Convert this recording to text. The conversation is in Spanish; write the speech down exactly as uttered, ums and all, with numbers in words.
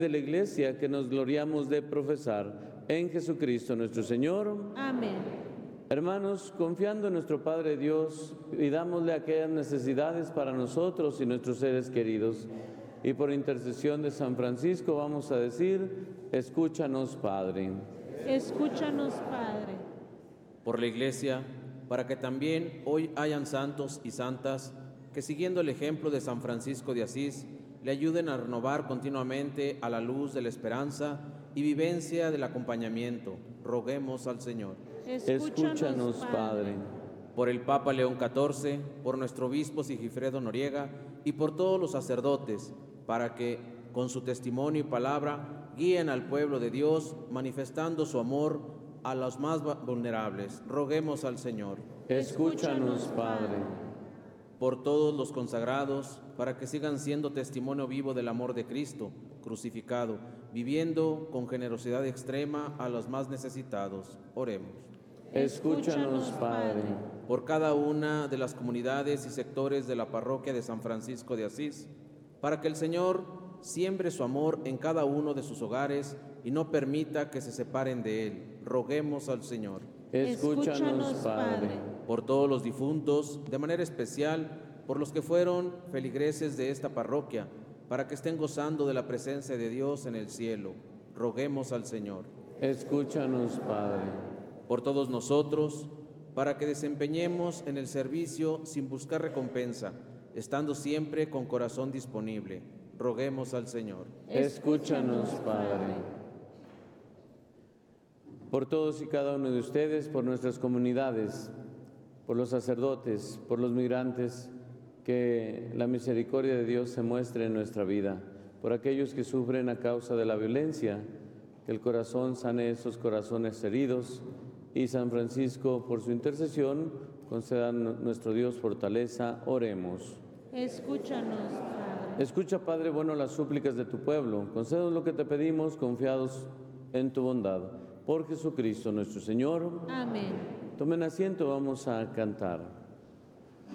de la Iglesia que nos gloriamos de profesar en Jesucristo nuestro Señor. Amén. Hermanos, confiando en nuestro Padre Dios, pidámosle aquellas necesidades para nosotros y nuestros seres queridos. Y por intercesión de San Francisco vamos a decir: escúchanos, Padre. Escúchanos, Padre. Por la Iglesia, para que también hoy hayan santos y santas que, siguiendo el ejemplo de San Francisco de Asís, le ayuden a renovar continuamente a la luz de la esperanza y vivencia del acompañamiento. Roguemos al Señor. Escúchanos, Padre. Por el Papa León catorce, por nuestro obispo Sigifredo Noriega y por todos los sacerdotes, para que, con su testimonio y palabra, guíen al pueblo de Dios, manifestando su amor a los más vulnerables. Roguemos al Señor. Escúchanos, Padre. Por todos los consagrados, para que sigan siendo testimonio vivo del amor de Cristo, crucificado, viviendo con generosidad extrema a los más necesitados. Oremos. Escúchanos, Padre. Por cada una de las comunidades y sectores de la parroquia de San Francisco de Asís, para que el Señor siembre su amor en cada uno de sus hogares y no permita que se separen de Él. Roguemos al Señor. Escúchanos, Padre. Por todos los difuntos, de manera especial por los que fueron feligreses de esta parroquia, para que estén gozando de la presencia de Dios en el cielo. Roguemos al Señor. Escúchanos, Padre. Por todos nosotros, para que desempeñemos en el servicio sin buscar recompensa, estando siempre con corazón disponible. Roguemos al Señor. Escúchanos, Padre. Por todos y cada uno de ustedes, por nuestras comunidades, por los sacerdotes, por los migrantes, que la misericordia de Dios se muestre en nuestra vida, por aquellos que sufren a causa de la violencia, que el corazón sane esos corazones heridos, y San Francisco, por su intercesión, conceda a nuestro Dios fortaleza. Oremos. Escúchanos, Padre. Escucha, Padre bueno, las súplicas de tu pueblo. Concédenos lo que te pedimos, confiados en tu bondad. Por Jesucristo nuestro Señor. Amén. Tomen asiento, vamos a cantar.